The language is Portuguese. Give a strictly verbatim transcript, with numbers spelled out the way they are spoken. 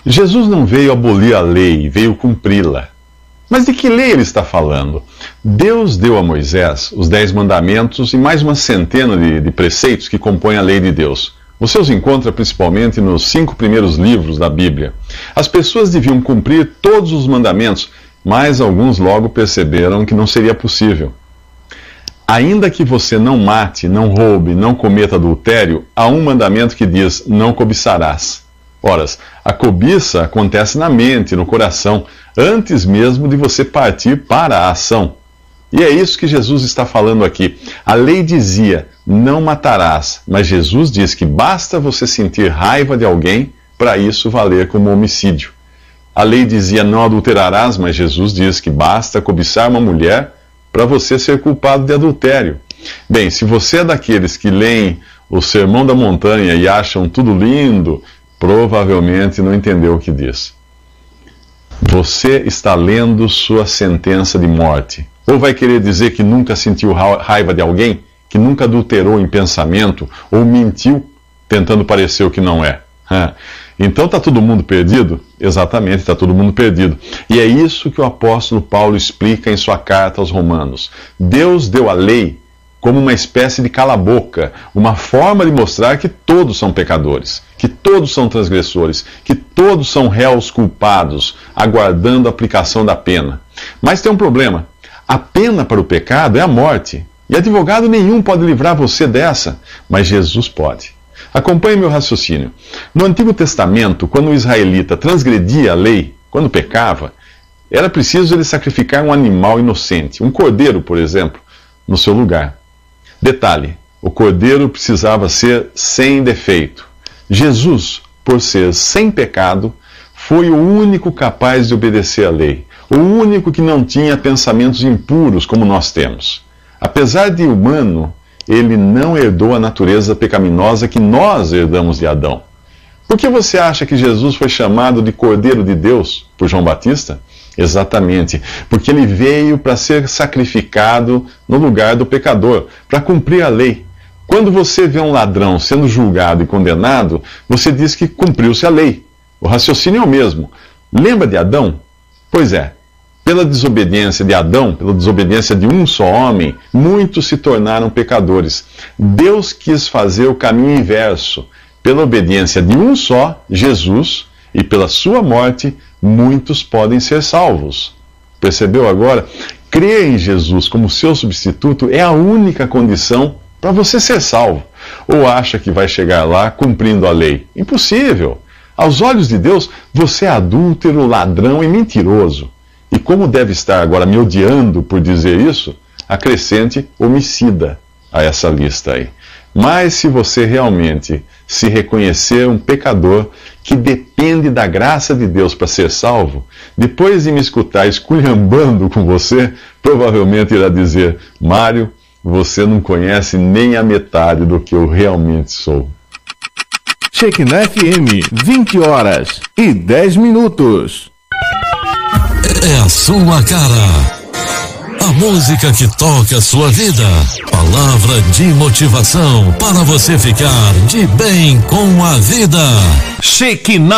Jesus não veio abolir a lei, veio cumpri-la. Mas de que lei ele está falando? Deus deu a Moisés os dez mandamentos e mais uma centena de, de preceitos que compõem a lei de Deus. Você os encontra principalmente nos cinco primeiros livros da Bíblia. As pessoas deviam cumprir todos os mandamentos, mas alguns logo perceberam que não seria possível. Ainda que você não mate, não roube, não cometa adultério, há um mandamento que diz: não cobiçarás. Ora, a cobiça acontece na mente, no coração, antes mesmo de você partir para a ação. E é isso que Jesus está falando aqui. A lei dizia: não matarás, mas Jesus diz que basta você sentir raiva de alguém para isso valer como homicídio. A lei dizia: não adulterarás, mas Jesus diz que basta cobiçar uma mulher para você ser culpado de adultério. Bem, se você é daqueles que leem o Sermão da Montanha e acham tudo lindo, provavelmente não entendeu o que diz. Você está lendo sua sentença de morte. Ou vai querer dizer que nunca sentiu raiva de alguém, que nunca adulterou em pensamento, ou mentiu tentando parecer o que não é. Então está todo mundo perdido? Exatamente, está todo mundo perdido. E é isso que o apóstolo Paulo explica em sua carta aos Romanos. Deus deu a lei como uma espécie de cala-boca, uma forma de mostrar que todos são pecadores, que todos são transgressores, que todos são réus culpados, aguardando a aplicação da pena. Mas tem um problema. A pena para o pecado é a morte. E advogado nenhum pode livrar você dessa, mas Jesus pode. Acompanhe meu raciocínio. No Antigo Testamento, quando o israelita transgredia a lei, quando pecava, era preciso ele sacrificar um animal inocente, um cordeiro, por exemplo, no seu lugar. Detalhe, o cordeiro precisava ser sem defeito. Jesus, por ser sem pecado, foi o único capaz de obedecer à lei, o único que não tinha pensamentos impuros como nós temos. Apesar de humano, ele não herdou a natureza pecaminosa que nós herdamos de Adão. Por que você acha que Jesus foi chamado de Cordeiro de Deus por João Batista? Exatamente, porque ele veio para ser sacrificado no lugar do pecador, para cumprir a lei. Quando você vê um ladrão sendo julgado e condenado, você diz que cumpriu-se a lei. O raciocínio é o mesmo. Lembra de Adão? Pois é. Pela desobediência de Adão, pela desobediência de um só homem, muitos se tornaram pecadores. Deus quis fazer o caminho inverso. Pela obediência de um só, Jesus, e pela sua morte, muitos podem ser salvos. Percebeu agora? Crer em Jesus como seu substituto é a única condição para você ser salvo. Ou acha que vai chegar lá cumprindo a lei? Impossível! Aos olhos de Deus, você é adúltero, ladrão e mentiroso. E como deve estar agora me odiando por dizer isso, acrescente homicida a essa lista aí. Mas se você realmente se reconhecer um pecador que depende da graça de Deus para ser salvo, depois de me escutar esculhambando com você, provavelmente irá dizer: Mário, você não conhece nem a metade do que eu realmente sou. Shekinah F M, vinte horas e dez minutos. É a sua cara. A música que toca a sua vida. Palavra de motivação para você ficar de bem com a vida. Shekinah.